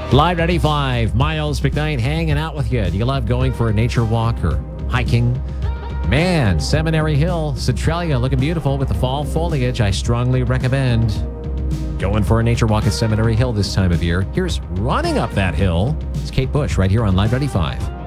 Live 95, Miles McKnight hanging out with you. Do you love going for a nature walk or hiking? Man, Seminary Hill, Centralia looking beautiful with the fall foliage. I strongly recommend going for a nature walk at Seminary Hill this time of year. Here's Running Up That Hill. It's Kate Bush right here on Live 95.